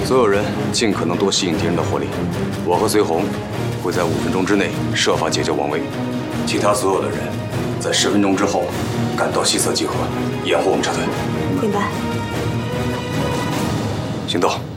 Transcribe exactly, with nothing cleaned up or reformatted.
所有人尽可能多吸引敌人的火力。我和随红会在五分钟之内设法解救王威，其他所有的人在十分钟之后赶到西侧集合，掩护我们撤退。 明白。 行动。